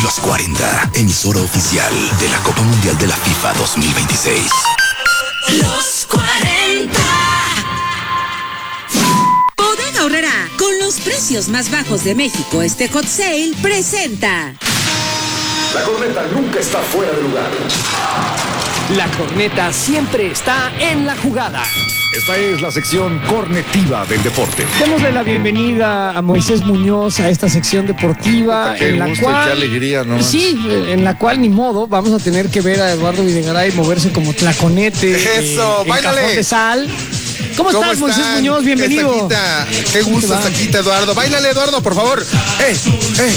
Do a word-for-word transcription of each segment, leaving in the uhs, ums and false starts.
Los cuarenta, emisora oficial de la Copa Mundial de la FIFA dos mil veintiséis. Los cuarenta. Bodega Aurrerá, con los precios más bajos de México, este hot sale presenta. La corneta nunca está fuera de lugar. La corneta siempre está en la jugada. Esta es la sección cornetiva del deporte. Démosle la bienvenida a Moisés Muñoz a esta sección deportiva. Qué en la gusto, cual, qué alegría, ¿no? Sí, en la cual ni modo, vamos a tener que ver a Eduardo Videgaray moverse como tlaconete. Eso, eh, báilale. En cajón de sal. ¿Cómo, ¿Cómo estás, Moisés están? Muñoz? Bienvenido. Estaquita. Qué gusto, Estaquita, Eduardo. Báilale, Eduardo, por favor. ¡Eh, eh, eh,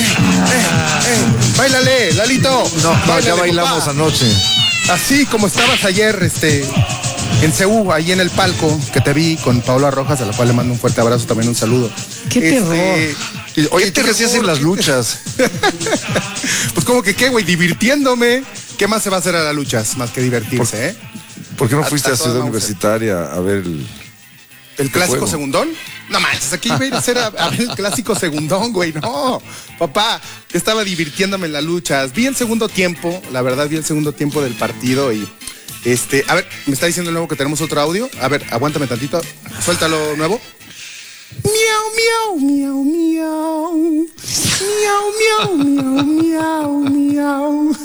eh, eh! Báilale, Lalito. No, no, Báilale, ya bailamos papá. anoche. Así como estabas ayer, este, en C U, ahí en el palco, que te vi con Paola Rojas, a la cual le mando un fuerte abrazo, también un saludo. ¡Qué Este, Y, Oye, ¿qué ¿tú qué hacías terror? en las luchas? Pues como que qué, güey, divirtiéndome. ¿Qué más se va a hacer a las luchas? Más que divertirse, ¿eh? ¿Por qué no A- fuiste a a, toda Ciudad vamos. Universitaria a ver el... ¿El clásico juego? segundón? No manches, aquí iba a ir a hacer a, a ver el clásico segundón, güey. No, papá, estaba divirtiéndome en las luchas. Vi el segundo tiempo, la verdad, vi el segundo tiempo del partido y este, a ver, me está diciendo de nuevo que tenemos otro audio. A ver, aguántame tantito, suéltalo nuevo. Miau, miau, miau, miau. Miau, miau, miau, miau, miau.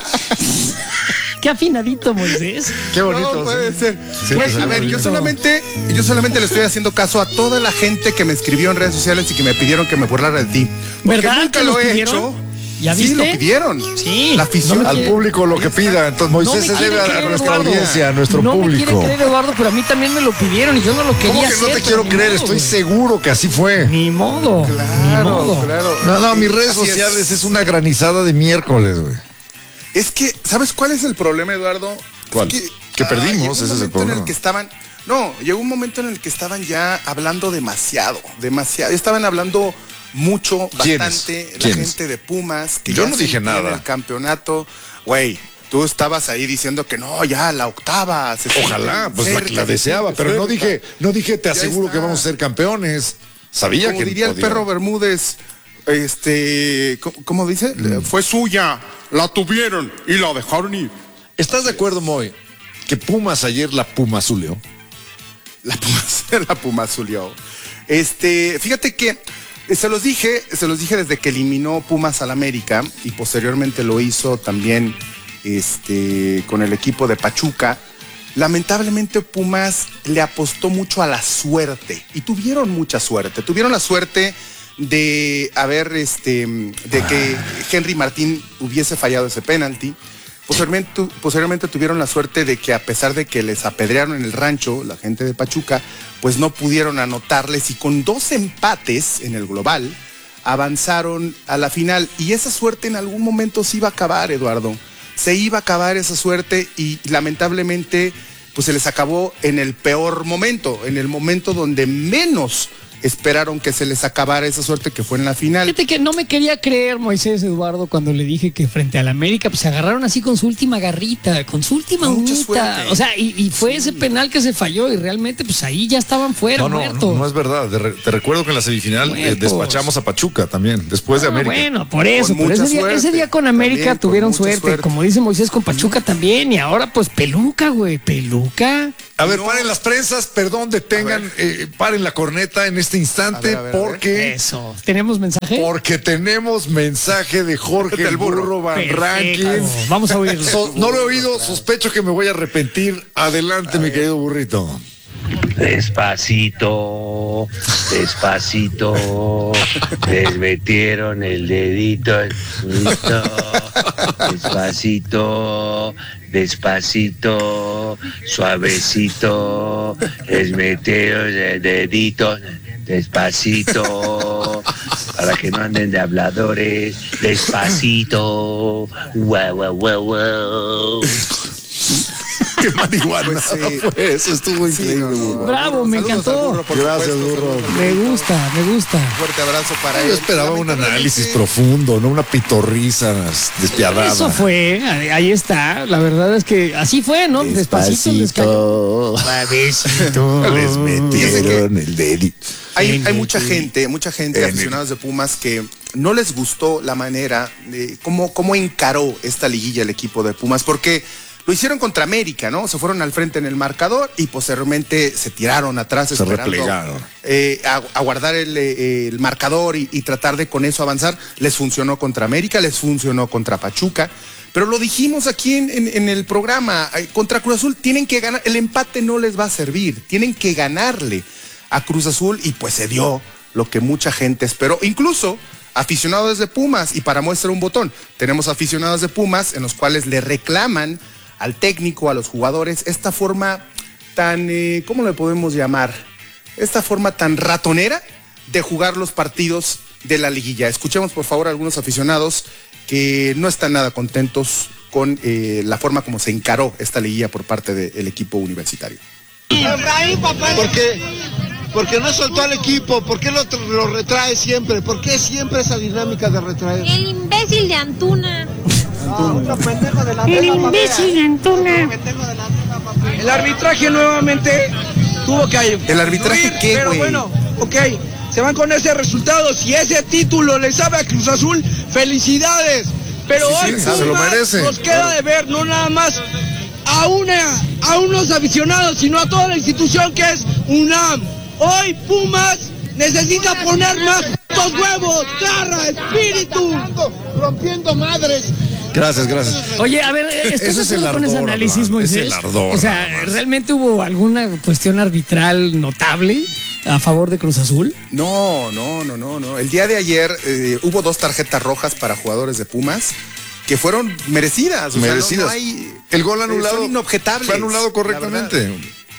Qué afinadito, Moisés. Qué bonito. No puede ¿sí? ser. Sí, Güey, te salió a ver, yo bonito. solamente, yo solamente le estoy haciendo caso a toda la gente que me escribió en redes sociales y que me pidieron que me burlara de ti. Porque ¿Verdad nunca que lo los he pidieron? hecho. ¿Ya Sí, viste? lo pidieron. Sí. La afición. No me Al quiere- público lo que pida. Entonces No Moisés me se quiere debe a, creer, a nuestra Eduardo. audiencia, a nuestro no público. me quiere creer, Eduardo, pero a mí también me lo pidieron y yo no lo quería ¿Cómo que hacer. no te pero quiero ni creer? modo, Estoy güey. seguro que así fue. Ni modo. ni Claro, modo. claro. No, no, mis redes Así es. sociales es. una granizada de miércoles, güey. Es que, ¿sabes cuál es el problema, Eduardo? ¿Cuál? Es Que perdimos, llegó un ese es el momento en problema. el que estaban, no, llegó un momento en el que estaban ya hablando demasiado, demasiado. Estaban hablando mucho, ¿Quiénes? bastante, la ¿Quiénes? gente de Pumas, que Yo ya no se dije metía en nada. el campeonato. Güey, tú estabas ahí diciendo que no, ya la octava. Se Ojalá, siente pues la, cerca, la se deseaba, siente pero no cerca. dije, no dije, te Ya aseguro está. que vamos a ser campeones. Sabía Como que diría el podía. perro Bermúdez, este, ¿cómo, cómo dice? Mm. Fue suya, la tuvieron y la dejaron ir. ¿Estás de acuerdo, Moy, que Pumas ayer la Puma azuleó? La Puma, la Puma azuleó. Este, fíjate que eh, se los dije, se los dije desde que eliminó Pumas al América y posteriormente lo hizo también este, con el equipo de Pachuca. Lamentablemente Pumas le apostó mucho a la suerte y tuvieron mucha suerte. Tuvieron la suerte de haber, este, de que Henry Martín hubiese fallado ese penalti. Posteriormente, tu- posteriormente tuvieron la suerte de que a pesar de que les apedrearon en el rancho, la gente de Pachuca, pues no pudieron anotarles y con dos empates en el global avanzaron a la final. Y esa suerte en algún momento se iba a acabar, Eduardo. Se iba a acabar esa suerte y lamentablemente pues se les acabó en el peor momento, en el momento donde menos esperaron que se les acabara esa suerte, que fue en la final. Fíjate que no me quería creer Moisés, Eduardo, cuando le dije que frente al América pues se agarraron así con su última garrita, con su última Con mucha unita. suerte. O sea, y, y fue ese penal que se falló y realmente pues ahí ya estaban fuera, No, no, muertos. no, no es verdad. De re- te recuerdo que en la semifinal eh, Muertos. despachamos a Pachuca también, después de Ah, América. bueno, por eso, Con pero ese mucha día, suerte. ese día con América También, con tuvieron mucha suerte, suerte. como dice Moisés con Pachuca también, y ahora pues peluca, güey, peluca. A ver, No. paren las prensas, perdón, detengan, eh, paren la corneta en este instante, A ver, a ver, a ver. porque, Eso. ¿Tenemos mensaje? porque tenemos mensaje de Jorge Del el burro. Burro Van Perfecto. Rankin. Vamos a oírlo. So- no lo he oído, sospecho que me voy a arrepentir. Adelante, mi querido burrito. Despacito, despacito, les metieron el dedito al pito. Despacito, despacito, suavecito, les metieron el dedito. Despacito, para que no anden de habladores. Despacito, wow, wow, wow, wow. Qué marihuana Pues, eh, fue eso, estuvo Sí, increíble, no, no, burro. no. Bravo, me Saludos encantó. al burro, por Gracias, supuesto, burro. saludos al Me burro. gusta, me gusta. Un fuerte abrazo para él. Yo esperaba un Lamentablemente, análisis profundo, no una pitorrisa despiadada. Eso fue, ahí ahí está. La verdad es que así fue, ¿no? Despacito, les cayó. Suavecito. Les metieron el dedito. Hay, En hay el- mucha gente, mucha gente, en el- aficionados de Pumas que, no les gustó la manera de cómo, cómo encaró esta liguilla el equipo de Pumas, porque lo hicieron contra América, ¿no? Se fueron al frente en el marcador y posteriormente se tiraron atrás, se esperando replegaron. Eh, a, a guardar el, eh, el marcador y, y tratar de con eso avanzar. Les funcionó contra América, les funcionó contra Pachuca. Pero lo dijimos aquí en, en, en el programa, eh, contra Cruz Azul tienen que ganar, el empate no les va a servir, tienen que ganarle a Cruz Azul y pues se dio lo que mucha gente esperó, incluso aficionados de Pumas, y para muestra un botón, tenemos aficionados de Pumas en los cuales le reclaman al técnico, a los jugadores, esta forma tan, eh, ¿cómo le podemos llamar? Esta forma tan ratonera de jugar los partidos de la liguilla. Escuchemos por favor a algunos aficionados que no están nada contentos con eh, la forma como se encaró esta liguilla por parte del equipo universitario. ¿Por qué? ¿Por qué no soltó al equipo? ¿Por qué lo, lo retrae siempre? ¿Por qué siempre esa dinámica de retraer? El imbécil de Antuna. No, otro pendejo de la El imbécil de Antuna. El arbitraje nuevamente tuvo que... ¿El arbitraje qué, Pero güey? bueno, ok, se van con ese resultado. Si ese título le sabe a Cruz Azul, felicidades. Pero Sí, hoy sí, Pumas se lo merece. nos queda de ver, no nada más a una, a unos aficionados, sino a toda la institución que es UNAM. Hoy Pumas necesita poner más putos huevos, garra, espíritu. Rompiendo madres. Gracias, gracias. Oye, a ver, ¿estás Ese es el de acuerdo con ese ardor, análisis, Abraham, Moisés? es el ardor, O sea, nada más. ¿realmente hubo alguna cuestión arbitral notable a favor de Cruz Azul? No, no, no, no, no. El día de ayer eh, hubo dos tarjetas rojas para jugadores de Pumas que fueron merecidas. O Merecidas. Sea, no, no hay, el gol anulado. Son inobjetables. Fue anulado correctamente.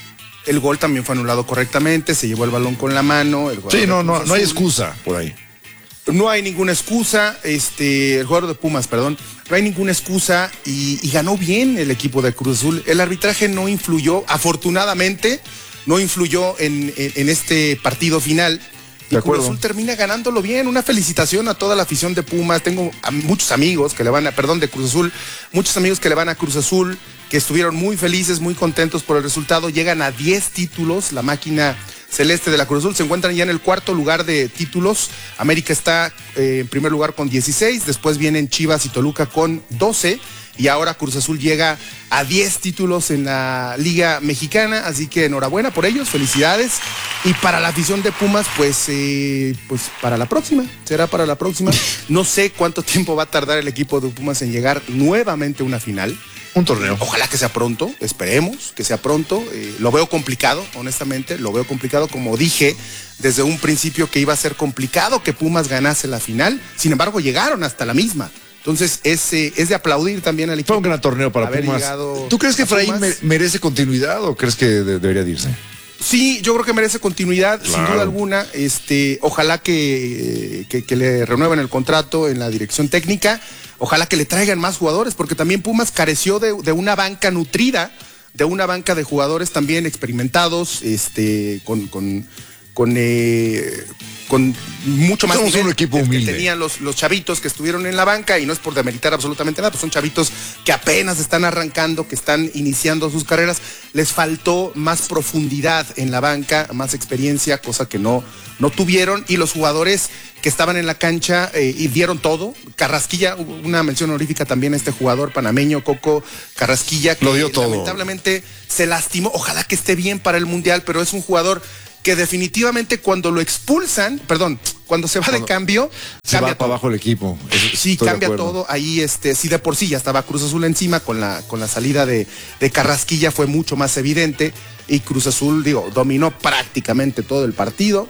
El gol también fue anulado correctamente, se llevó el balón con la mano. El Sí, no, no, Cruz no hay Azul. excusa por ahí. No hay ninguna excusa, este, el jugador de Pumas, perdón, no hay ninguna excusa y, y ganó bien el equipo de Cruz Azul. El arbitraje no influyó, afortunadamente, no influyó en, en, en este partido final. Y De acuerdo. Cruz Azul termina ganándolo bien. Una felicitación a toda la afición de Pumas. Tengo a muchos amigos que le van a, perdón, de Cruz Azul, muchos amigos que le van a Cruz Azul, que estuvieron muy felices, muy contentos por el resultado. Llegan a diez títulos, la máquina celeste de la Cruz Azul. Se encuentran ya en el cuarto lugar de títulos. América está eh, en primer lugar con dieciséis, después vienen Chivas y Toluca con doce. Y ahora Cruz Azul llega a diez títulos en la Liga Mexicana, así que enhorabuena por ellos, felicidades. Y para la afición de Pumas, pues, eh, pues para la próxima, será para la próxima. No sé cuánto tiempo va a tardar el equipo de Pumas en llegar nuevamente a una final. Un torneo. Ojalá que sea pronto, esperemos que sea pronto. Eh, lo veo complicado, honestamente, lo veo complicado. Como dije desde un principio que iba a ser complicado que Pumas ganase la final. Sin embargo, llegaron hasta la misma. Entonces es, eh, es de aplaudir también al equipo. Fue un gran torneo para haber Pumas. llegado ¿Tú crees que a Efraín Pumas. me- merece continuidad o crees que de- debería de irse? Sí, yo creo que merece continuidad, Claro. sin duda alguna. Este, ojalá que, que, que le renueven el contrato en la dirección técnica. Ojalá que le traigan más jugadores, porque también Pumas careció de, de una banca nutrida, de una banca de jugadores también experimentados, este, con, con, con, eh, con mucho más Somos nivel un equipo del que humilde. tenían los, los chavitos que estuvieron en la banca, y no es por demeritar absolutamente nada, pues son chavitos que apenas están arrancando, que están iniciando sus carreras. Les faltó más profundidad en la banca, más experiencia, cosa que no, no tuvieron, y los jugadores que estaban en la cancha eh, y dieron todo. Carrasquilla, una mención honorífica también a este jugador panameño, Coco Carrasquilla, que Lo dio todo. lamentablemente se lastimó. Ojalá que esté bien para el Mundial, pero es un jugador que definitivamente cuando lo expulsan, perdón, cuando se va de Cuando cambio, Se cambia va para todo. abajo el equipo. Eso- Sí, estoy de cambia acuerdo. todo. Ahí, este, sí, de por sí ya estaba Cruz Azul encima, con la, con la salida de, de Carrasquilla fue mucho más evidente. Y Cruz Azul, digo, dominó prácticamente todo el partido.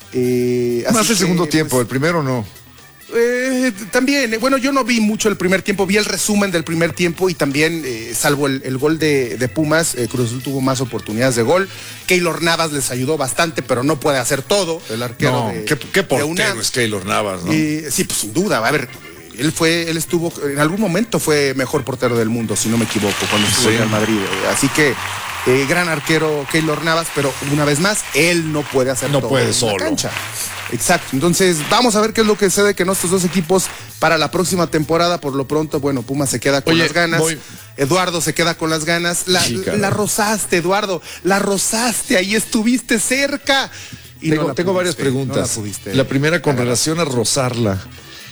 Eh, Más así el que, segundo pues, tiempo, el primero no. eh, también, eh, bueno, yo no vi mucho el primer tiempo, vi el resumen del primer tiempo y también, eh, salvo el, el gol de, de Pumas, eh, Cruz Azul tuvo más oportunidades de gol. Keylor Navas les ayudó bastante, pero no puede hacer todo, el arquero No, de, qué, qué de portero UNAM. es Keylor Navas, ¿no? Eh, sí, pues sin duda, a ver, él fue, él estuvo, en algún momento fue mejor portero del mundo, si no me equivoco, cuando estuvo Sí. en Real Madrid. eh, Así que, eh, gran arquero Keylor Navas, pero una vez más, él no puede hacer No todo puede en la solo. cancha. Exacto, entonces vamos a ver qué es lo que sucede que nuestros dos equipos para la próxima temporada. Por lo pronto, bueno, Pumas se queda con Oye, las ganas, voy- Eduardo se queda con las ganas. La, Sí, caray. la rozaste, Eduardo, la rozaste, ahí estuviste cerca. Y Tengo, no la tengo pudiste, varias preguntas. no la pudiste. la primera con agarrar. relación a rozarla.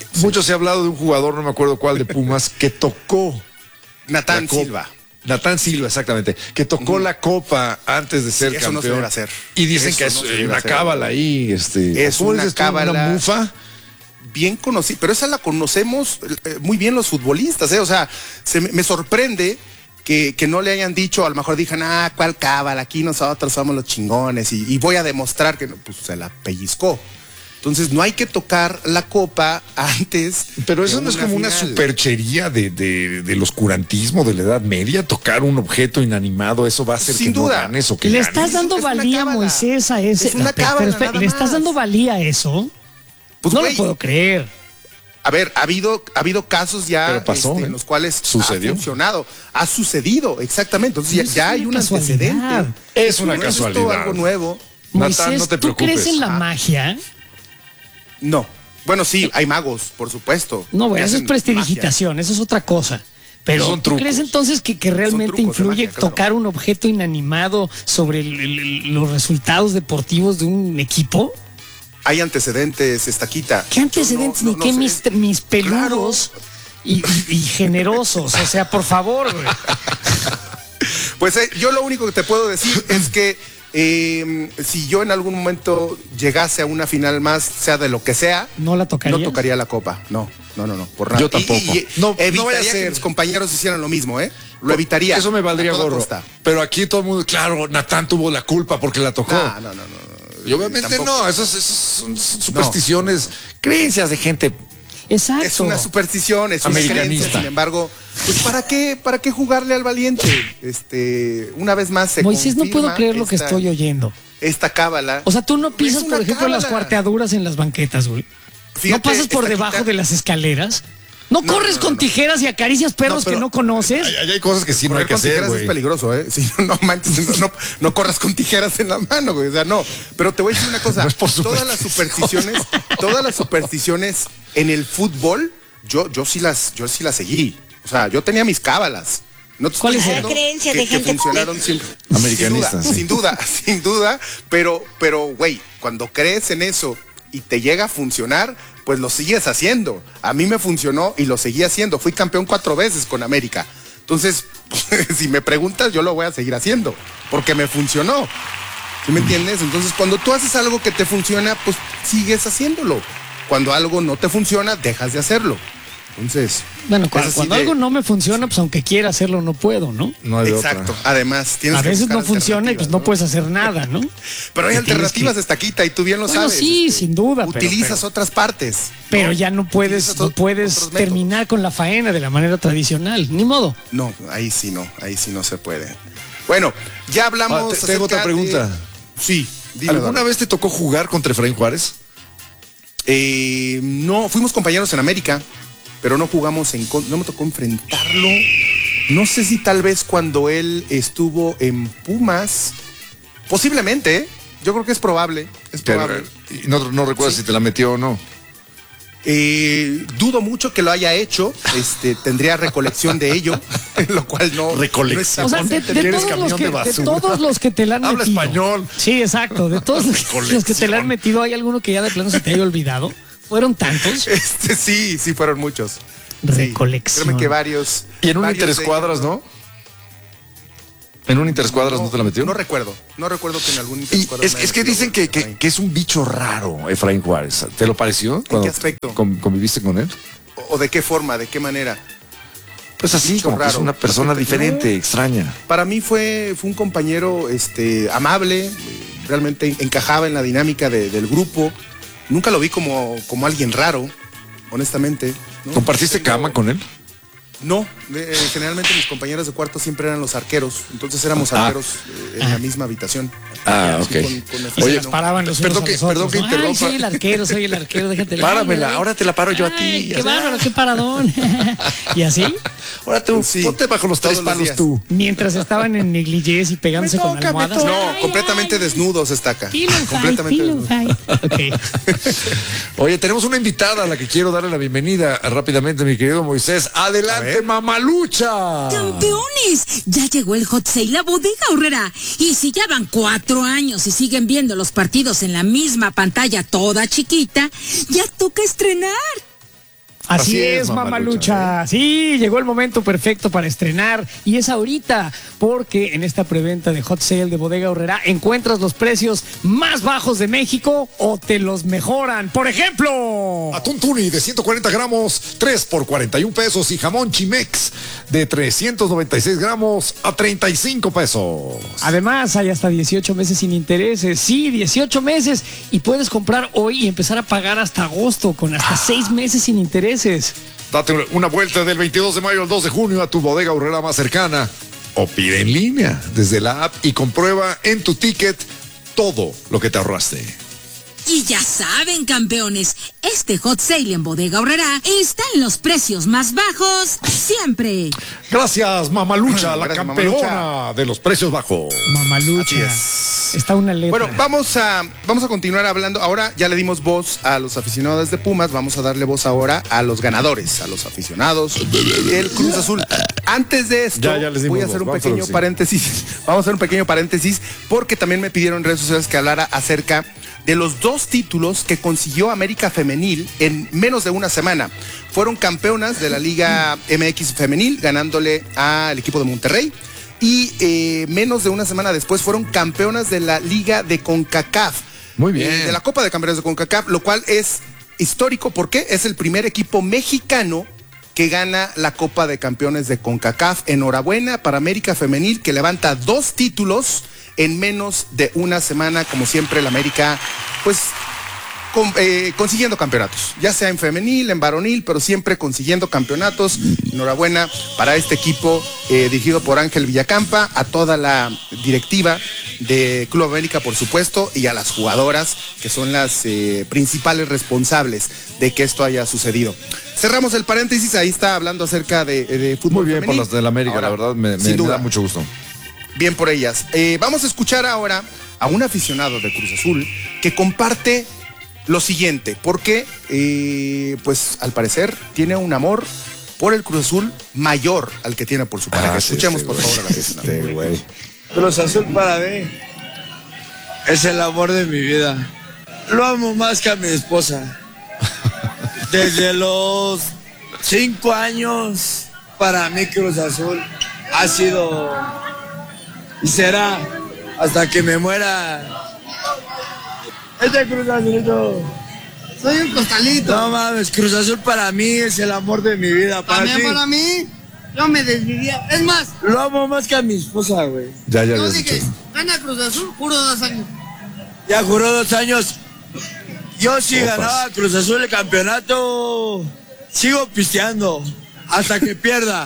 mucho se ha hablado de un jugador, no me acuerdo cuál, de Pumas, que tocó. Natán Silva. Natán Silva, exactamente, que tocó uh-huh. la copa antes de ser sí, eso campeón. No se debe hacer. Y dicen eso que es no una cábala ahí. Este, es ¿cómo una dices tú? cábala. Una mufa. Bien conocida, pero esa la conocemos eh, muy bien los futbolistas, ¿eh? O sea, se me, me sorprende que, que no le hayan dicho, a lo mejor dijan, ah, ¿cuál cábala? Aquí nosotros somos los chingones y, y voy a demostrar que no, pues se la pellizcó. Entonces no hay que tocar la copa antes. Pero eso no es como final. Una superchería de, de, del oscurantismo de la Edad Media, tocar un objeto inanimado, eso va a hacer Sin que duda. no ganes o que Le ganes. estás dando es valía, Moisés, a ese. Es una No, pero, cábala, pero espera, nada ¿le estás más. dando valía a eso? Pues, no güey, lo puedo creer. A ver, ha habido, ha habido casos ya Pero pasó, este, ¿eh? en los cuales Sucedió. ha funcionado. Ha sucedido, exactamente. Entonces ya, Es ya una hay un casualidad. antecedente. Es una No es esto casualidad. algo nuevo. Moisés, Natán, no te ¿tú preocupes. crees en la Ah. magia? No. Bueno, sí, hay magos, por supuesto. No, bueno, eso es Hacen prestidigitación, eso es otra cosa. Pero Son ¿tú trucos. crees entonces que, que realmente trucos de influye magia, claro. tocar un objeto inanimado sobre el- el- los resultados deportivos de un equipo? magia. Hay antecedentes, Estaquita. ¿Qué antecedentes Yo no- ni no- qué no mis, sé. mis peludos y, y- y generosos? O sea, por favor, güey. Pues eh, yo lo único que te puedo decir es que eh, si yo en algún momento llegase a una final más, sea de lo que sea, ¿No la tocarías? no tocaría la copa. No, no, no, no. Por nada. Yo tampoco. Y, y- No, no evitaría vaya a que ser. mis compañeros hicieran lo mismo, ¿eh? Lo evitaría. Eso me valdría a toda gorro. costa. Pero aquí todo el mundo, claro, Natán tuvo la culpa porque la tocó. No, no, no, no. Y obviamente Tampoco. no, esas, esas son supersticiones, creencias de gente. Exacto. Es una superstición, es una Americanista. creencia, sin embargo, pues ¿para qué, para qué jugarle al valiente? Este, una vez más se Moisés, no puedo confirma creer lo que esta- estoy oyendo. Esta cábala. O sea, tú no pisas, Es una por ejemplo, las cábala. cuarteaduras en las banquetas, güey. ¿No Fíjate, pasas por esta debajo quita- de las escaleras? ¿No, No, corres no, no, con no. tijeras y acaricias perros No, pero- que no conoces? Hay, hay cosas que sí no hay Correr que con hacer, tijeras güey. es peligroso, ¿eh? Sí, no manches, no, no, no corras con tijeras en la mano, güey. O sea, no. Pero te voy a decir una cosa. No es por todas las supersticiones, todas las supersticiones en el fútbol, yo, yo sí las, yo sí las seguí. O sea, yo tenía mis cábalas. No te estoy ¿Cuál es diciendo la creencia que, de que gente funcionaron siempre. Americanistas, sí. Sin duda, sin duda, sin duda. Pero, pero, güey, cuando crees en eso y te llega a funcionar, pues lo sigues haciendo. A mí me funcionó y lo seguí haciendo. Fui campeón cuatro veces con América. Entonces, si me preguntas, yo lo voy a seguir haciendo, porque me funcionó. ¿Sí me entiendes? Entonces, cuando tú haces algo que te funciona, pues sigues haciéndolo. Cuando algo no te funciona, dejas de hacerlo. Entonces, Bueno, cu- es así cuando de- algo no me funciona, pues aunque quiera hacerlo, no puedo, ¿no? No hay de Exacto. otra. Además, tienes A que veces buscar no funciona y pues alternativas, no puedes hacer nada, ¿no? Pero hay Te tienes alternativas, que- Estaquita, y tú bien lo Bueno, sabes. sí, este, sin duda, pero- Utilizas pero- otras partes. Pero ya no puedes, Utilizas no otros puedes métodos. terminar con la faena de la manera tradicional, ni modo. No, ahí sí no, ahí sí no se puede. Bueno, ya hablamos. Ah, te- tengo otra acerca de- pregunta. Sí, dime, ¿Alguna Eduardo. vez te tocó jugar contra Efraín Juárez? Eh, no, fuimos compañeros en América, pero no jugamos en con- no me tocó enfrentarlo. No sé si tal vez cuando él estuvo en Pumas, posiblemente, ¿eh? Yo creo que es probable, es probable. Y no, no recuerdas si te la metió o no. Eh, dudo mucho que lo haya hecho, este, tendría recolección de ello, lo cual no. Recolección. O sea, de, de Eres todos los camión que, de de basura. todos los que te la han Habla metido. español. Sí, exacto. De todos los que te la han metido, ¿hay alguno que ya de plano se te haya olvidado? ¿Fueron tantos? Este, sí, sí fueron muchos. Sí, Recolección. créeme que varios. Y en un varios de interescuadras, ellos- ¿no? ¿En un interescuadras no, te la metió? No recuerdo, no recuerdo que en algún Y interescuadras es, me es que haya dicen metido que, que, Efraín. que es un bicho raro, Efraín Juárez. ¿Te lo pareció? ¿En qué aspecto? ¿Conviviste con él? ¿O de qué forma, de qué manera? Pues así, Bicho como que es raro. una persona diferente, extraña. Para mí fue, fue un compañero este, amable, eh, realmente encajaba en la dinámica de- del grupo. Nunca lo vi como, como alguien raro, honestamente. ¿no? ¿Compartiste Tengo- cama con él? No, eh, generalmente mis compañeros de cuarto siempre eran los arqueros, entonces éramos Ah. arqueros eh, en la misma habitación. Ah, Sí, ok. con- con Y Efraín, se Oye, las paraban los unos perdón a que- los otros, perdón que ¿no? Ay, interrumpa. soy el arquero, soy el arquero, déjate. Páramela, Ay, ahora te la paro yo a ay, ti. Qué bárbaro, qué paradón. ¿Y así? Ahora tú, Sí, ponte bajo los tres todos los palos días. tú. Mientras estaban en negligés y pegándose Me con toca, me almohadas. toca. No, Ay, completamente ay, desnudos está acá. Pillow fight, Completamente pillow desnudos. fight. Ok. Oye, tenemos una invitada a la que quiero darle la bienvenida rápidamente, mi querido Moisés. Adelante, mamalucha. ¡Campeones! Ya llegó el Hot Sale, la bodega horrera. Y si ya van cuatro años y siguen viendo los partidos en la misma pantalla toda chiquita, ya toca estrenar. Así, Así es, es, Mamalucha. Mamalucha, ¿eh? Sí, llegó el momento perfecto para estrenar y es ahorita, porque en esta preventa de Hot Sale de Bodega Aurrerá encuentras los precios más bajos de México o te los mejoran. Por ejemplo, atún tuni de ciento cuarenta gramos, tres por cuarenta y un pesos, y jamón Chimex de trescientos noventa y seis gramos a treinta y cinco pesos. Además, hay hasta dieciocho meses sin intereses. Sí, dieciocho meses. Y puedes comprar hoy y empezar a pagar hasta agosto con hasta seis meses sin intereses. Date una vuelta del veintidós de mayo al dos de junio a tu Bodega Aurrerá más cercana o pide en línea desde la app y comprueba en tu ticket todo lo que te ahorraste. Y ya saben, campeones, este Hot Sale en Bodega Aurrerá está en los precios más bajos siempre. Gracias, Mamalucha, la Gracias, campeona Mamalucha. de los precios bajos. Mamalucha. Así es. Está una letra. Bueno, vamos a, vamos a continuar hablando. Ahora ya le dimos voz a los aficionados de Pumas, vamos a darle voz ahora a los ganadores, a los aficionados del Cruz Azul. Antes de esto, Ya, ya les dimos voy a hacer voz. un Vamos a lo pequeño que sigue. paréntesis. Vamos a hacer un pequeño paréntesis porque también me pidieron en redes sociales que hablara acerca de los dos títulos que consiguió América Femenil en menos de una semana. Fueron campeonas de la Liga M X Femenil, ganándole al equipo de Monterrey. Y eh, menos de una semana después fueron campeonas de la Liga de CONCACAF. Muy bien. Eh, de la Copa de Campeones de CONCACAF, lo cual es histórico porque es el primer equipo mexicano que gana la Copa de Campeones de CONCACAF. Enhorabuena para América Femenil, que levanta dos títulos en menos de una semana. Como siempre, la América, pues, con, eh, consiguiendo campeonatos, ya sea en femenil, en varonil, pero siempre consiguiendo campeonatos. Enhorabuena para este equipo eh, dirigido por Ángel Villacampa, a toda la directiva de Club América, por supuesto, y a las jugadoras, que son las eh, principales responsables de que esto haya sucedido. Cerramos el paréntesis, ahí está hablando acerca de, de fútbol Muy bien femenil. por las de la América, Ahora, la verdad, me, me- sin me duda. da mucho gusto. Bien por ellas. Eh, vamos a escuchar ahora a un aficionado de Cruz Azul que comparte lo siguiente, porque eh, pues al parecer tiene un amor por el Cruz Azul mayor al que tiene por su pareja. Ah, sí, Escuchemos este por güey. favor a la aficionada. Este güey. Cruz Azul para mí es el amor de mi vida. Lo amo más que a mi esposa. Desde los cinco años, para mí Cruz Azul ha sido y será hasta que me muera. Este Cruz Azulito. Soy un costalito. No mames, Cruz Azul para mí es el amor de mi vida. Para También ti, para mí, yo me desvivía. Es más, lo amo más que a mi esposa, güey. Ya, ya yo habías dije, dicho. gana Cruz Azul, juro dos años. Ya juró dos años. Yo si Opas. ganaba Cruz Azul el campeonato, sigo pisteando hasta que pierda.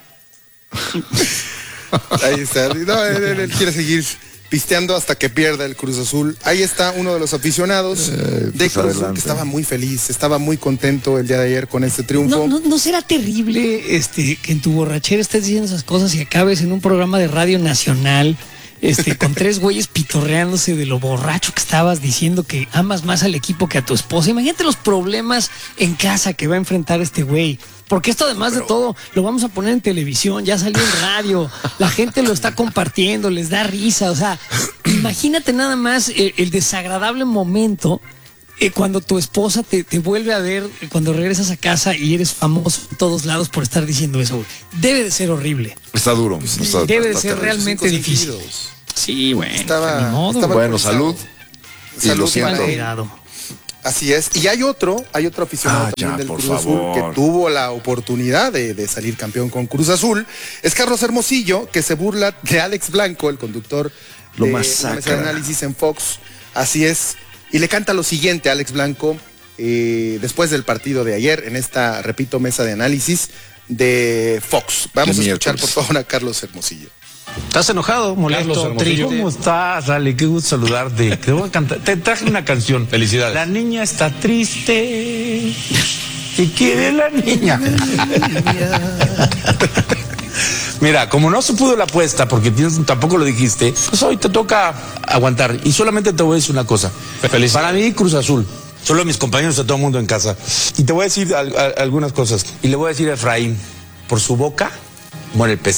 Ahí está. No, él, él- él quiere seguir pisteando hasta que pierda el Cruz Azul. Ahí está uno de los aficionados Eh, de pues Cruz Azul, adelante. que estaba muy feliz, estaba muy contento el día de ayer con este triunfo. ¿No, no, no será terrible este, que en tu borrachera estés diciendo esas cosas y acabes en un programa de radio nacional este, con tres güeyes pitorreándose de lo borracho que estabas, diciendo que amas más al equipo que a tu esposa? Imagínate los problemas en casa que va a enfrentar este güey. Porque esto, además de todo, lo vamos a poner en televisión, ya salió en radio, la gente lo está compartiendo, les da risa. O sea, imagínate nada más el, el desagradable momento eh, cuando tu esposa te, te vuelve a ver, eh, cuando regresas a casa y eres famoso en todos lados por estar diciendo eso, güey. Debe de ser horrible. Está duro. está- Debe de está ser terrible. realmente Cinco difícil. sentidos. Sí, bueno, Estaba- ni modo, estaba- Bueno, alcoholizado. salud. Y Salud lo siento. para él. cuidado. Así es. Y hay otro, hay otro aficionado Ah, también ya, del por Cruz Azul favor. que tuvo la oportunidad de, de salir campeón con Cruz Azul. Es Carlos Hermosillo, que se burla de Alex Blanco, el conductor Lo de masacra. la mesa de análisis en Fox. Así es. Y le canta lo siguiente a Alex Blanco eh, después del partido de ayer en esta, repito, mesa de análisis de Fox. Vamos De a escuchar por miércoles. favor a Carlos Hermosillo. ¿Estás enojado, molesto, triste? ¿Cómo estás, Ale? Qué gusto saludarte. Te voy a cantar. Te traje una canción. Felicidades. La niña está triste. ¿Qué quiere la niña? Mira, como no se pudo la apuesta, porque tienes, tampoco lo dijiste, pues hoy te toca aguantar. Y solamente te voy a decir una cosa. Feliz. Para mí, Cruz Azul. Solo a mis compañeros, a todo el mundo en casa. Y te voy a decir al- a- algunas cosas. Y le voy a decir a Efraín, por su boca muere el pez.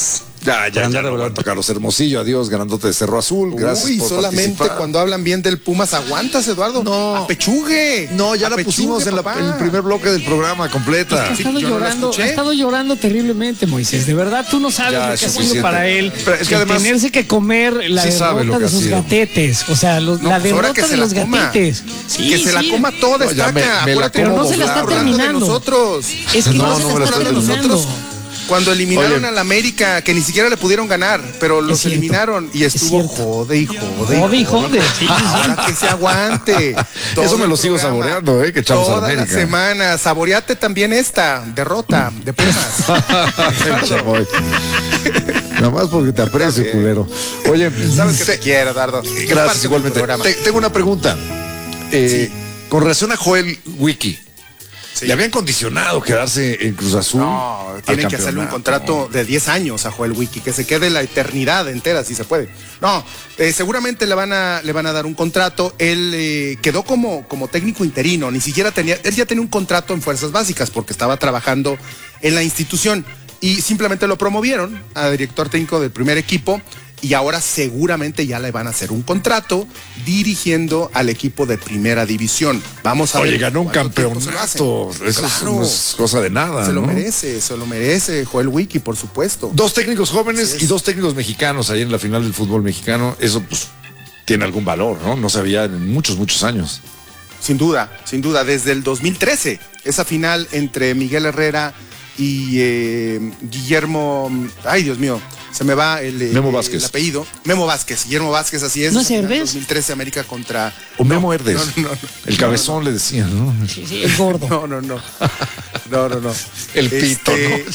Ya, ya, ya, no aguanto, Carlos Hermosillo, adiós, grandote de Cerro Azul, gracias Uy, por solamente participar. cuando hablan bien del Pumas, aguantas, Eduardo. No. Apechugue. No, ya la Apechugue, pusimos en, la- papá. en el primer bloque del programa completa. Ha estado yo no la llorando, escuché. ha estado llorando terriblemente, Moisés. De verdad, tú no sabes Ya, lo es que ha sido suficiente. para él. Pero es que el además- tenerse que comer la Sí sabe lo derrota que de ha sus sido. gatetes. O sea, los- No, la pues ahora derrota que se de la los coma. gatetes. Sí, que se la sí. coma toda, No, ya estaca. me- me la Acuérdate, Pero como no se la está doblada. hablando de terminando. nosotros. Es que No, no, no se me la la está estoy terminando. nosotros. Cuando eliminaron Oye. al América, que ni siquiera le pudieron ganar, pero los cierto. eliminaron y estuvo cierto. jode y jode. y Jode y jode, sí, sí, sí. Ahora que se aguante. Todo Eso me el lo sigo programa, saboreando, eh, que echamos a Toda la América. semana. Saboreate también esta derrota de Pumas. Pinche boy. Nada más porque te aprecio, culero. Oye, Sabes que te quiero, Dardo. Es parte gracias del igualmente. programa. Te- tengo una pregunta. Eh, Con relación a Joel Wiki, Sí. le habían condicionado quedarse en Cruz Azul. No, al tienen que hacerle un campeonato. contrato de diez años a Joel Wiki, que se quede la eternidad entera, si se puede. No, eh, seguramente le van a le van a dar un contrato. Él eh, quedó como, como técnico interino, ni siquiera tenía, él ya tenía un contrato en Fuerzas Básicas porque estaba trabajando en la institución y simplemente lo promovieron a director técnico del primer equipo. Y ahora seguramente ya le van a hacer un contrato dirigiendo al equipo de primera división. Vamos a Oye, ver ganó un cuánto tiempo se lo campeonato. hacen. Eso es- Claro. no es cosa de nada. Se lo ¿no? merece, se lo merece Joel Wiki, por supuesto. Dos técnicos jóvenes Así es. y dos técnicos mexicanos ahí en la final del fútbol mexicano. Eso pues tiene algún valor, ¿no? No se había en muchos, muchos años. Sin duda, sin duda, desde el dos mil trece, esa final entre Miguel Herrera y eh, Guillermo, ay Dios mío, se me va el, eh, Memo Vázquez. el apellido, Memo Vázquez, Guillermo Vázquez, así es. ¿No esa es final Herdes? dos mil trece América contra... O Memo No, Herdes. no, no, no. El cabezón le decían, ¿no? Sí, sí, el gordo. No, no, no. No, no, no. El pito,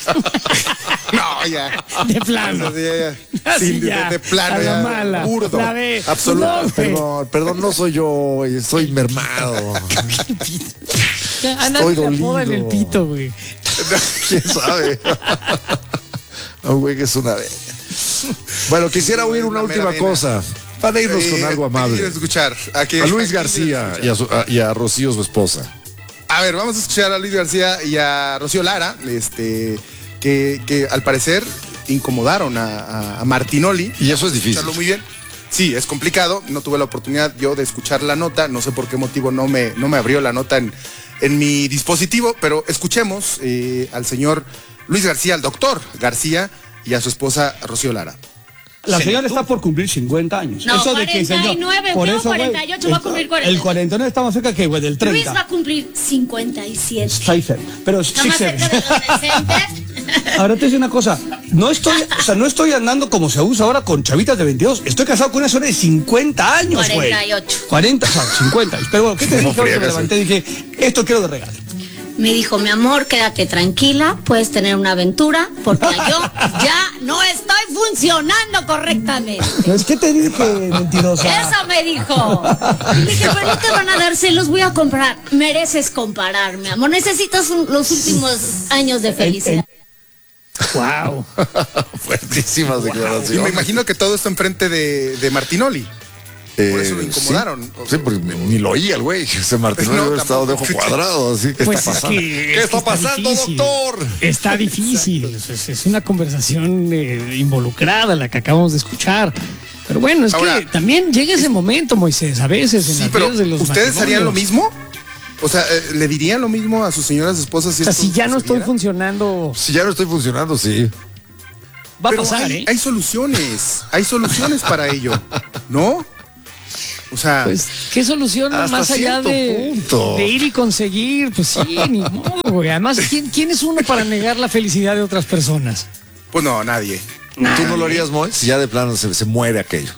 No, ya. De plano. Ya, ya. Así Sí, de- ya, de plano, a la ya. mala. Burdo. La ve. Absoluto. No, güey. Perdón, perdón, no soy yo, güey, soy mermado. Ya, a Estoy nadie le apodan dolido. el pito, güey. ¿Quién sabe? No, güey, que es una vez. Bueno, quisiera oír una Una mera última vena. cosa para irnos con Eh, algo ¿qué amable. quieres escuchar? ¿A, qué- A Luis a quién García quieres y a, su- a- y a Rocío, su esposa. A ver, vamos a escuchar a Luis García y a Rocío Lara, este, que, que al parecer incomodaron a, a- a Martinoli. Y eso es difícil. Escucharlo muy bien. Sí, es complicado. No tuve la oportunidad yo de escuchar la nota. No sé por qué motivo no me, no me abrió la nota en, en mi dispositivo, pero escuchemos eh, al señor Luis García, al doctor García y a su esposa Rocío Lara. La señora está por cumplir cincuenta años. No, Eso de que, señor, cuarenta y nueve, por tengo eso, güey, cuarenta y ocho, va a cumplir cuarenta y El nueve. cuarenta y nueve está más cerca que, güey, del Luis va treinta. a cumplir cincuenta y siete. Está ahí cerca. Pero Está sí más cerca. cerca de los decentes. Ahora te digo una cosa, no estoy, o sea, no estoy andando como se usa ahora con chavitas de veintidós. Estoy casado con una señora de cincuenta años, güey. cuarenta y ocho. cuarenta, o sea, cincuenta. Pero bueno, ¿qué te No dije? Ahorita me friegas, levanté y dije, esto quiero de regalo. Me dijo, mi amor, quédate tranquila, puedes tener una aventura, porque yo ya no estoy funcionando correctamente. No es que te dije, mentirosa. Eso me dijo. Y le dije, pero no te van a dar celos, voy a comprar. Mereces comparar, mi amor. Necesitas un- los últimos años de felicidad. Wow. Fuertísimas Y me declaraciones. imagino que todo esto enfrente de, de Martinoli. Por eso lo Eh, incomodaron. Sí, sí, porque ni lo oía el güey. Ese Martín no, No, había estado de ojo tampoco. cuadrado. Así que Pues está es pasando. que- ¿Qué es que está está pasando, difícil. doctor? Está difícil. Es, es una conversación eh, involucrada la que acabamos de escuchar. Pero bueno, es Ahora- que también llega ese momento, Moisés, a veces en Sí, las pero vidas de los ¿ustedes harían lo matrimonios. mismo? O sea, eh, ¿le dirían lo mismo a sus señoras esposas? O sea, esto si ya no estoy sucediera? funcionando, Si ya no estoy funcionando, sí. va a Pero pasar, hay, ¿eh? hay soluciones, hay soluciones para ello, ¿no? O sea, Pues, ¿qué solución Hasta más allá cierto de, punto. de ir y conseguir? Pues sí, ni modo, güey. Además, ¿quién, ¿quién es uno para negar la felicidad de otras personas? pues no, nadie. ¿Tú no lo harías, Moy? Si ya de plano se, se muere aquello.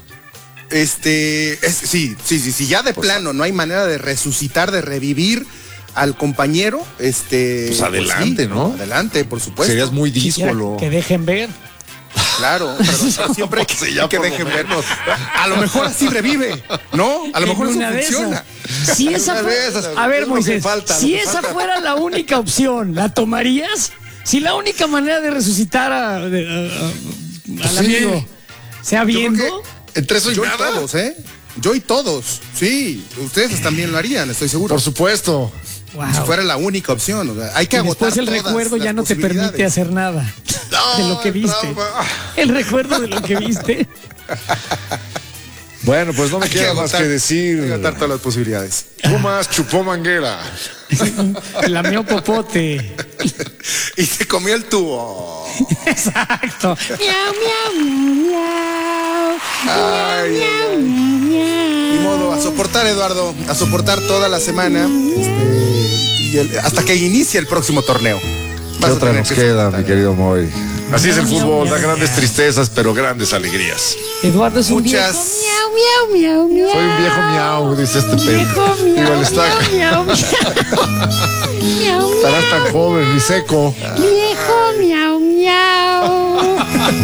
Este, es, sí, sí, sí, sí, ya de plano no hay manera de resucitar, de revivir al compañero, este. Pues adelante, sí, ¿no? Adelante, por supuesto. Serías muy Quisiera díscolo. que dejen ver. Claro, pero, pero siempre que, Sí, ya que por lo dejen ver. menos. A lo mejor así revive, ¿no? A lo En mejor eso una de funciona. esas. Si esa Una fue- de esas. a ver, Es lo que Moisés, falta, lo si que esa falta. fuera la única opción, ¿la tomarías? Si la única manera de resucitar a, de- a- a- al Sí. amigo sea Yo creo viendo, que Entre eso y yo y nada. todos, ¿eh? Yo y todos, sí. Ustedes también lo harían, estoy seguro. Por supuesto. wow. Si fuera la única opción, o sea, hay que Y agotar después el todas recuerdo ya las no te permite posibilidades. hacer nada. No, de lo que viste. trauma. El recuerdo de lo que viste. Bueno, pues no me Hay queda que más agotar- que decir. hay que agotar todas las posibilidades. Pumas chupó manguera. Lamió popote. Y se comió el tubo. Exacto. Miau, miau, miau. Ay, Miau, miau. Ni modo, a soportar, Eduardo, a soportar toda la semana este, y el- hasta que inicie el próximo torneo. ¿Qué Vas a otra tener nos que queda, soportar. mi querido Moy? Así es el Miau, fútbol, miau, da grandes miau. tristezas, pero grandes alegrías. Eduardo es un Muchas- viejo. Miau, miau, miau, miau. Soy un viejo miau, dice este Viejo pen. miau, Igual está. miau, miau, miau. Miau, Estarás tan joven, mi seco. viejo, miau, miau.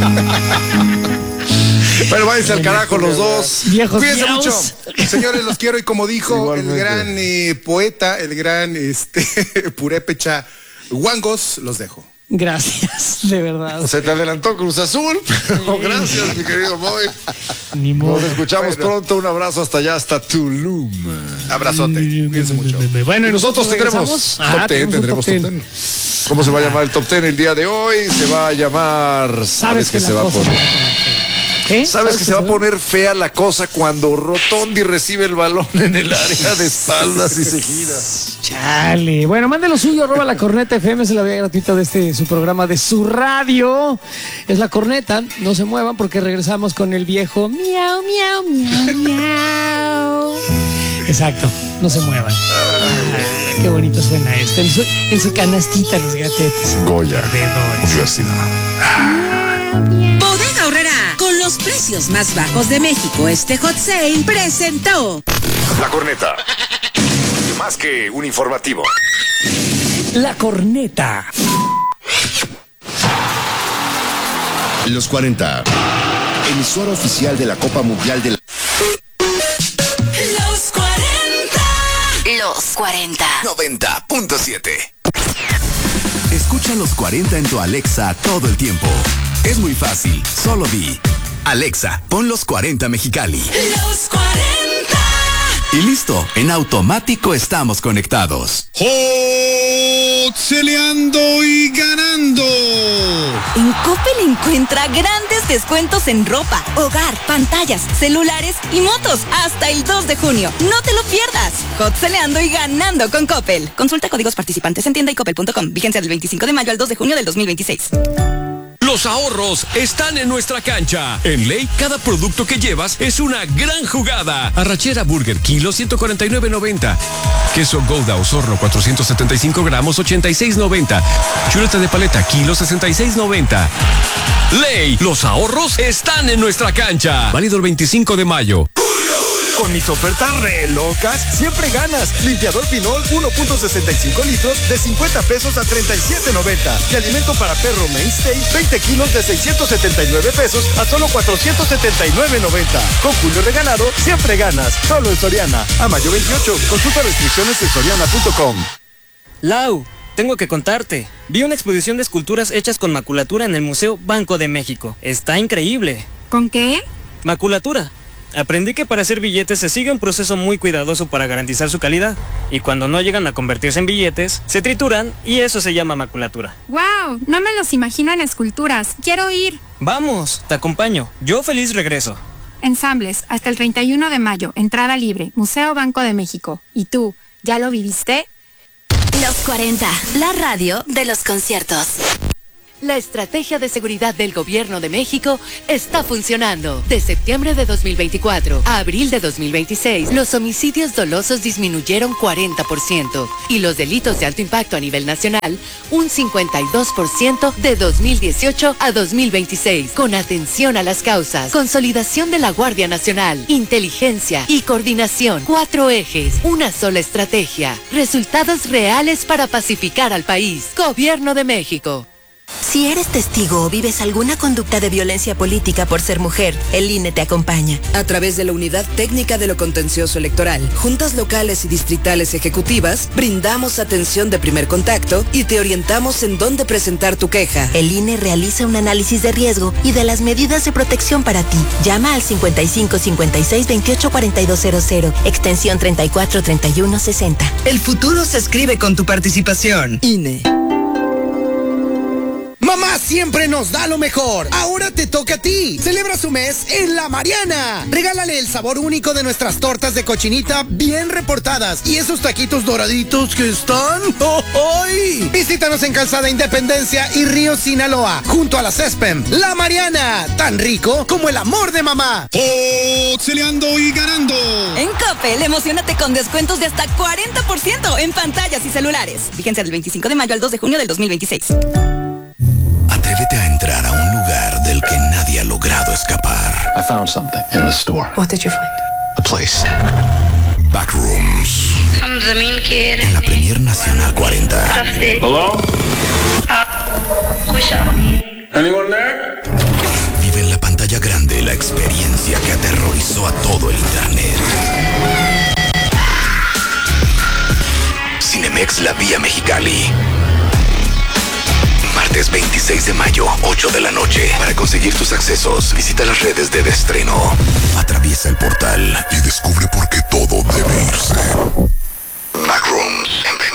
Pero váyanse al carajo los dos. Viejos Cuídense miaus. mucho. Señores, los quiero y como dijo Igualmente. el gran eh, poeta, el gran este, purépecha Wangos, los dejo. Gracias, de verdad. Se te adelantó Cruz Azul. Pero gracias, mi querido Moy. Ni modo. Nos escuchamos pronto. Un abrazo hasta allá, hasta Tulum. Abrazote. Cuídense mucho. Bueno, Y nosotros tendremos regresamos. top Ah, ten, tenemos un tendremos top top ten. ten. ¿Cómo se va a llamar el top ten el día de hoy? Se va a llamar. ¿Sabes que la se va a cosa- poner? ¿Qué? ¿Sabes que se va a poner fea la cosa cuando Rotondi recibe el balón en el área de espaldas y se gira? Chale. Bueno, mande lo suyo, arroba la corneta F M, es la vía gratuita de este su programa de su radio. Es la corneta, no se muevan porque regresamos con el viejo miau, miau, miau, miau. Exacto, no se muevan. Ah, qué bonito suena esto. En su, en su canastita los gatetes. Goya, Perdedores. Universidad. Bodega Aurrerá, con los precios más bajos de México, este Hot Sale presentó. La corneta. Más que un informativo. La corneta. Los cuarenta. Emisora oficial de la Copa Mundial de la... Los cuarenta. Los cuarenta. noventa punto siete. Escucha los cuarenta en tu Alexa todo el tiempo. Es muy fácil, solo di: Alexa, pon los cuarenta Mexicali. Los cuarenta. Y listo, en automático estamos conectados. ¡Celeando y ganando! En Coppel encuentra grandes descuentos en ropa, hogar, pantallas, celulares y motos hasta el dos de junio. No te lo pierdas. Hotceleando y ganando con Coppel. Consulta códigos participantes en tienda y coppel punto com. Vigencia del veinticinco de mayo al dos de junio del dos mil veintiséis. Los ahorros están en nuestra cancha. En Ley, cada producto que llevas es una gran jugada. Arrachera Burger, kilo ciento cuarenta y nueve noventa. Queso Gouda Osorno, cuatrocientos setenta y cinco gramos, ochenta y seis noventa. Chuleta de paleta, kilo sesenta y seis noventa. Ley, los ahorros están en nuestra cancha. Válido el veinticinco de mayo. Con mis ofertas re locas, siempre ganas. Limpiador Pinol uno punto sesenta y cinco litros de cincuenta pesos a treinta y siete noventa. Y alimento para perro Mainstay veinte kilos de seiscientos setenta y nueve pesos a solo cuatrocientos setenta y nueve noventa. Con Julio Regalado, siempre ganas. Solo en Soriana. A mayo veintiocho. Consulta restricciones en soriana punto com. Lau, tengo que contarte. Vi una exposición de esculturas hechas con maculatura en el Museo Banco de México. Está increíble. ¿Con qué? Maculatura. Aprendí que para hacer billetes se sigue un proceso muy cuidadoso para garantizar su calidad. Y cuando no llegan a convertirse en billetes, se trituran y eso se llama maculatura. ¡Wow! No me los imagino en esculturas. Quiero ir. Vamos, te acompaño. Yo feliz regreso. Ensambles, hasta el treinta y uno de mayo. Entrada libre. Museo Banco de México. ¿Y tú? ¿Ya lo viviste? Los cuarenta, la radio de los conciertos. La estrategia de seguridad del Gobierno de México está funcionando. De septiembre de dos mil veinticuatro a abril de dos mil veintiséis, los homicidios dolosos disminuyeron cuarenta por ciento y los delitos de alto impacto a nivel nacional un cincuenta y dos por ciento de dos mil dieciocho a dos mil veintiséis. Con atención a las causas, consolidación de la Guardia Nacional, inteligencia y coordinación. Cuatro ejes, una sola estrategia. Resultados reales para pacificar al país. Gobierno de México. Si eres testigo o vives alguna conducta de violencia política por ser mujer, el I N E te acompaña. A través de la Unidad Técnica de lo Contencioso Electoral, juntas locales y distritales ejecutivas, brindamos atención de primer contacto y te orientamos en dónde presentar tu queja. El I N E realiza un análisis de riesgo y de las medidas de protección para ti. Llama al cincuenta y cinco cincuenta y seis veintiocho cuarenta y dos cero cero, extensión treinta y cuatro treinta y uno sesenta. El futuro se escribe con tu participación. I N E. Mamá siempre nos da lo mejor. Ahora te toca a ti. Celebra su mes en La Mariana. Regálale el sabor único de nuestras tortas de cochinita bien reportadas y esos taquitos doraditos que están. ¡Oh, oh! Visítanos en Calzada Independencia y Río Sinaloa, junto a la Cespem. La Mariana, tan rico como el amor de mamá. Oxeleando y ganando. En Coppel, emocionate con descuentos de hasta cuarenta por ciento en pantallas y celulares. Vigencia del veinticinco de mayo al dos de junio del dos mil veintiséis. Atrévete a entrar a un lugar del que nadie ha logrado escapar. I found something in the store. What did you find? A place. Backrooms. En la Premier Nacional cuarenta. Hello? Anyone there? Vive en la pantalla grande la experiencia que aterrorizó a todo el internet. Cinemex La Vía Mexicali. Martes veintiséis de mayo, ocho de la noche. Para conseguir tus accesos, visita las redes de estreno. Atraviesa el portal y descubre por qué todo debe irse. Backrooms en